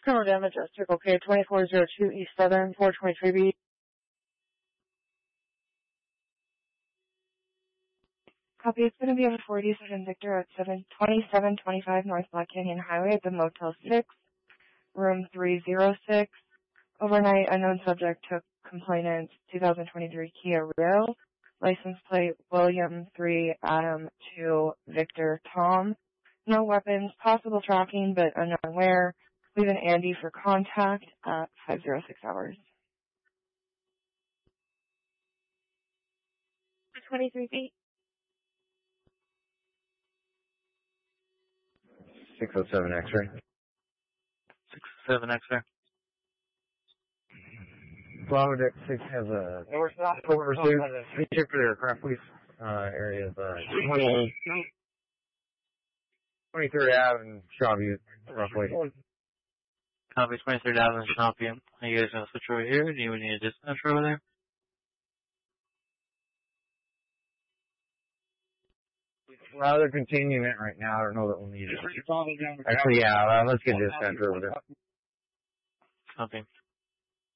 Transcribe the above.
Criminal damage, Circle K, 2402 East Southern, 423B. Copy, it's going to be over 40 Southern Victor at 2725 North Black Canyon Highway at the Motel 6, room 306. Overnight, unknown subject took complainant's 2023 Kia Rio, license plate William 3 Adam 2 Victor Tom. No weapons, possible tracking, but unknown where. Leave an Andy for contact at 506 hours. 23 feet. 607 X-ray. 607 X-ray. Bravo Deck 6 has a report received. Feature for the aircraft police area of 23rd Ave and Shawview, roughly. Copy, 23rd Ave and Shawview. Are you guys going to switch over here? Do you need a dispatcher over there? Rather continuing it right now. I don't know that we'll need it. Actually, yeah, let's get dispatcher over there. Copy.